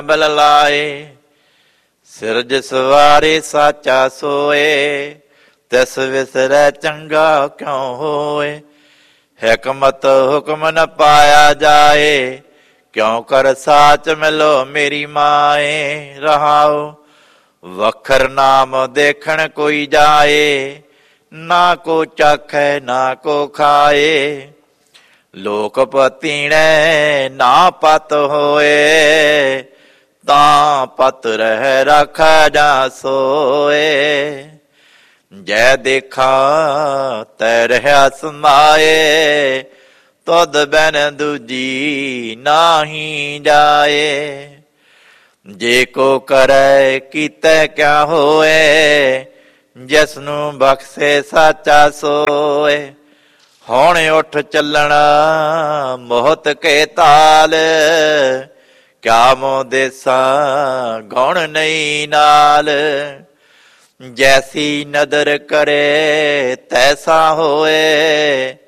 ਬਲ ਲਾਏ। ਸਿਰਜ ਸਵਾਰੇ ਸਾਚਾ ਸੋਏ, ਤਿਸ ਵਿਸਰੈ ਚੰਗਾ ਕਿਉ ਹੋਏ। ਹਿਕਮਤ ਹੁਕਮ ਨ ਪਾਇਆ ਜਾਏ, ਕਿਉ ਕਰ ਸਾਚ ਮਿਲੋ ਮੇਰੀ ਮਾਏ। ਰਹਾਉ ਵਖਰ ਨਾਮ ਦੇਖਣ ਕੋਈ ਜਾਏ, ਨਾ ਕੋ ਚਾਖੈ ਨਾ ਕੋ ਖਾਏ। ਲੋਕ ਪਤੀਣੈ ਨਾ ਪਤ ਹੋਏ, ਤਾਂ ਪਤ ਰਹਿ ਰਾਖਾ ਜਾ ਸੋਏ। ਜੈ ਦੇਖਾ ਤੈ ਰਹਿਆ ਸਮਾਏ, ਤੁਧ ਬੈਨ ਦੂਜੀ ਨਾਹੀ ਜਾਏ। ਜੇ ਕੋ ਕਰੈ ਕੀਤੈ ਕਿਆ ਹੋਏ, ਜਿਸਨੂੰ ਬਖਸ਼ੇ ਸਾਚਾ ਸੋਏ। ਹੁਣ ਉੱਠ ਚੱਲਣਾ ਮੋਹਤ ਕੇ ਤਾਲ, ਕਿਆ ਮੋਹ ਦੇਸਾਂ ਗੁਣ ਨਹੀਂ ਨਾਲ। ਜੈਸੀ ਨਦਰ ਕਰੇ ਤੈਸਾ ਹੋਏ,